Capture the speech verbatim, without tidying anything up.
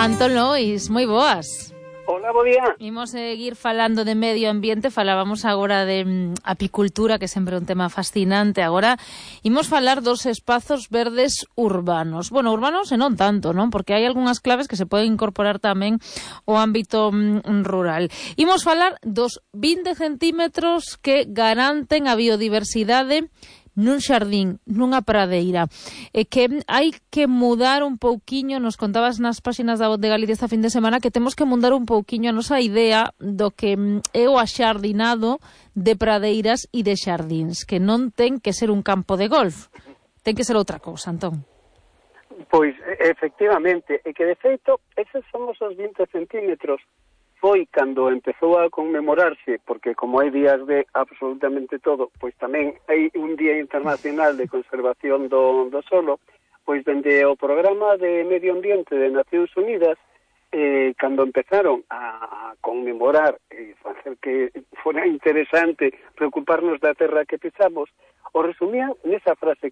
Antón Lois, moi boas. Hola, bo día. Imos seguir falando de medio ambiente, falábamos agora de mm, apicultura, que sempre é un tema fascinante. Agora imos falar dos espazos verdes urbanos. Bueno, urbanos e non tanto, non? Porque hai algunhas claves que se poden incorporar tamén ao ámbito mm, rural. Imos falar dos vinte centímetros que garanten a biodiversidade nun xardín, nunha pradeira. E que hai que mudar un pouquiño, nos contabas nas páxinas da Voz de Galicia esta fin de semana, que temos que mudar un pouquiño a nosa idea do que é o axardinado de pradeiras e de xardíns, que non ten que ser un campo de golf, ten que ser outra cousa, Antón. Pois, efectivamente, e que de feito, eses son os vinte centímetros. Foi cando empezou a conmemorarse, porque como hai días de absolutamente todo, pois tamén hai un Día Internacional de Conservación do, do Solo, pois dende o Programa de Medio Ambiente de Nacións Unidas, eh, cando empezaron a conmemorar e facer que fora interesante preocuparnos da terra que pisamos, o resumían nesa frase